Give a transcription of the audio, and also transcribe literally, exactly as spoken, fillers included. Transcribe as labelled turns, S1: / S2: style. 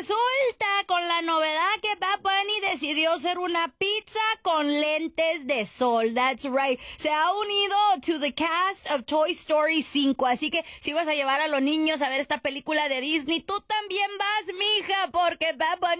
S1: resulta con la novedad que Bad Bunny decidió hacer una pizza con lentes de sol. That's right. Se ha unido to the cast of Toy Story cinco. Así que si vas a llevar a los niños a ver esta película de Disney, tú también vas, mija, porque Bad Bunny